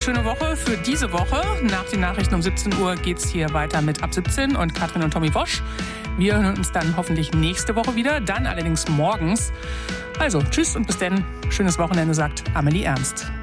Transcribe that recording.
schöne Woche für diese Woche. Nach den Nachrichten um 17 Uhr geht's hier weiter mit Ab 17 und Katrin und Tommy Wosch. Wir hören uns dann hoffentlich nächste Woche wieder, dann allerdings morgens. Also, tschüss und bis dann. Schönes Wochenende, sagt Amelie Ernst.